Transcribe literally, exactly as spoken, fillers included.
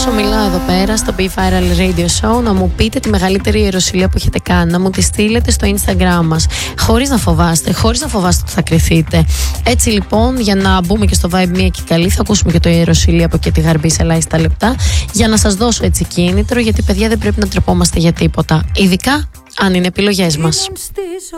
όσο μιλάω εδώ πέρα στο Be Viral Radio Show, να μου πείτε τη μεγαλύτερη ιεροσυλία που έχετε κάνει, να μου τη στείλετε στο Instagram μας, χωρίς να φοβάστε, χωρίς να φοβάστε ότι θα κρυθείτε. Έτσι λοιπόν, για να μπούμε και στο vibe μία και καλή, θα ακούσουμε και το ιεροσυλία από και τη Γαρμπή σε ελάχιστα λεπτά, για να σας δώσω έτσι κίνητρο, γιατί παιδιά δεν πρέπει να τρεπόμαστε για τίποτα, ειδικά αν είναι επιλογές μας.